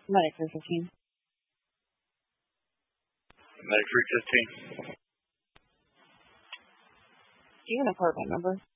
Medic 315. Medic 315. Do you have an apartment number?